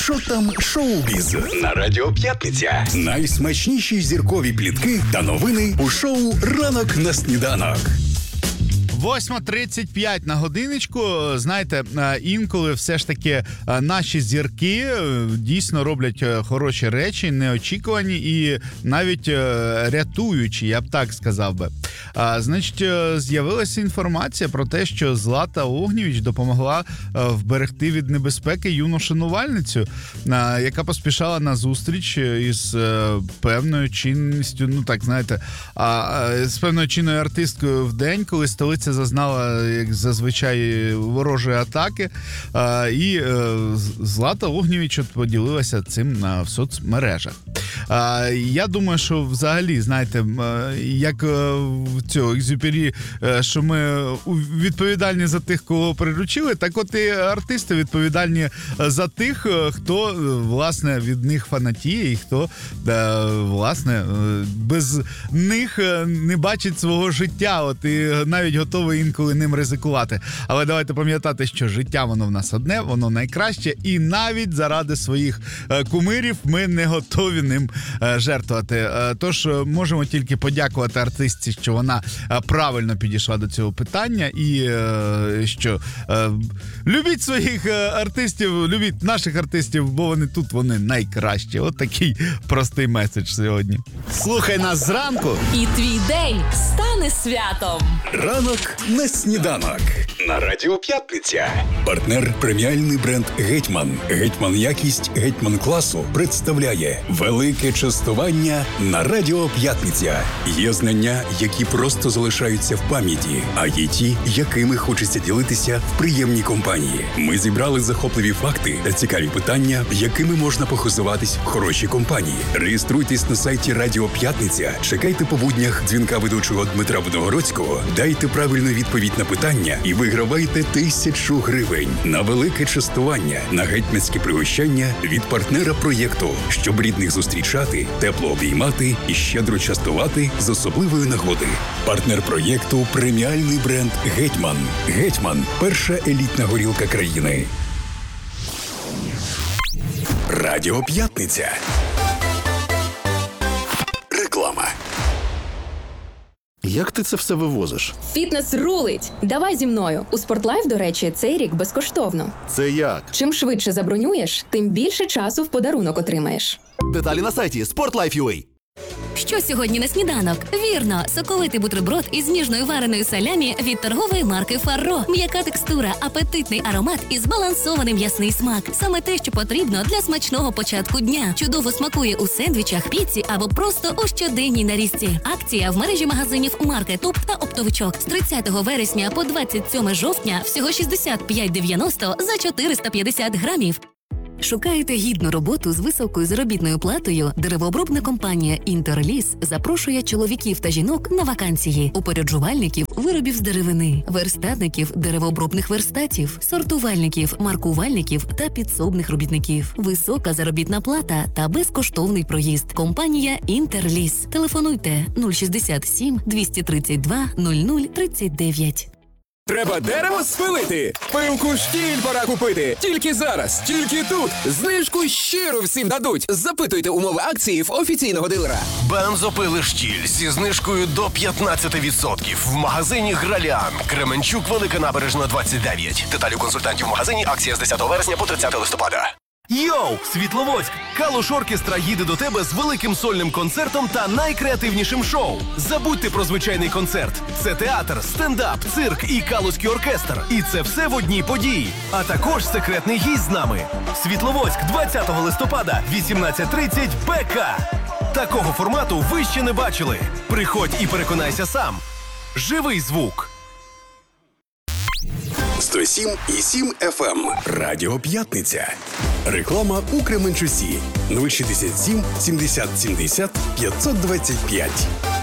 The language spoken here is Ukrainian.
Що там шоу-біз? На Радіо П'ятниця. Найсмачніші зіркові плітки та новини у шоу «Ранок на сніданок». 8:35 на годиночку. Знаєте, інколи все ж таки наші зірки дійсно роблять хороші речі, неочікувані і навіть рятуючі, я б так сказав би. Значить, з'явилася інформація про те, що Злата Огнєвіч допомогла вберегти від небезпеки юну шанувальницю, яка поспішала на зустріч із певною чинністю, ну так, знаєте, з певною чинною артисткою в день, коли столиця зазнала, як зазвичай, ворожої атаки, і Злата Огнєвіч поділилася цим в соцмережах. Я думаю, що взагалі, знаєте, як в цього Екзюпері, що ми відповідальні за тих, кого приручили, так от і артисти відповідальні за тих, хто, власне, від них фанатіє і хто, власне, без них не бачить свого життя, от і навіть готовий інколи ним ризикувати. Але давайте пам'ятати, що життя воно в нас одне, воно найкраще, і навіть заради своїх кумирів ми не готові ним жертвувати. Тож можемо тільки подякувати артистці, що вона правильно підійшла до цього питання і що любіть своїх артистів, любіть наших артистів, бо вони тут, вони найкращі. От такий простий меседж сьогодні. Слухай нас зранку, і твій день стане святом. Ранок на сніданок. На Радіо П'ятниця. Партнер преміальний бренд «Гетьман». «Гетьман якість», «Гетьман класу» представляє велике частування на Радіо П'ятниця. Є знання, які просто залишаються в пам'яті, а є ті, якими хочеться ділитися в приємній компанії. Ми зібрали захопливі факти та цікаві питання, якими можна похизуватись в хорошій компанії. Реєструйтесь на сайті Радіо П'ятниця, чекайте по буднях дзвінка ведучого Дмитра Виногородського, дайте правильну відповідь на питання і вигравайте 1000 гривень на велике частування, на гетьманське пригощання від партнера проєкту, щоб рідних зустрічати, тепло обіймати і щедро частувати з особливої нагоди. Партнер проєкту преміальний бренд «Гетьман». «Гетьман» – перша елітна горілка країни. Радіо П'ятниця. Реклама. Як ти це все вивозиш? Фітнес рулить! Давай зі мною. У Спортлайф, до речі, цей рік безкоштовно. Це як? Чим швидше забронюєш, тим більше часу в подарунок отримаєш. Деталі на сайті Sportlife.ua. Що сьогодні на сніданок? Вірно, соковитий бутерброд із ніжною вареною салямі від торгової марки Фарро. М'яка текстура, апетитний аромат і збалансований м'ясний смак. Саме те, що потрібно для смачного початку дня. Чудово смакує у сендвічах, піці або просто у щоденній нарізці. Акція в мережі магазинів Маркетоп та Оптовичок. З 30 вересня по 27 жовтня всього 65,90 за 450 грамів. Шукаєте гідну роботу з високою заробітною платою? Деревообробна компанія «Інтерліс» запрошує чоловіків та жінок на вакансії. Упоряджувальників виробів з деревини, верстатників деревообробних верстатів, сортувальників, маркувальників та підсобних робітників. Висока заробітна плата та безкоштовний проїзд. Компанія «Інтерліс». Телефонуйте 067 232 0039. Треба дерево спилити? Пилку «Штіль» пора купити. Тільки зараз, тільки тут. Знижку щиро всім дадуть. Запитуйте умови акції в офіційного дилера. Бензопили «Штіль» зі знижкою до 15% в магазині «Граліан». Кременчук, Велика Набережна, 29. Деталі у консультантів в магазині. Акція з 10 вересня по 30 листопада. Йоу, Світловодськ! Калуш Оркестра їде до тебе з великим сольним концертом та найкреативнішим шоу. Забудьте про звичайний концерт. Це театр, стендап, цирк і калузький оркестр. І це все в одній події. А також секретний гість з нами. Світловодськ, 20 листопада, 18:30, БК. Такого формату ви ще не бачили. Приходь і переконайся сам. Живий звук. 107,7 FM. Радіо П'ятниця. Реклама у Кременчусі. 067 70 70 525.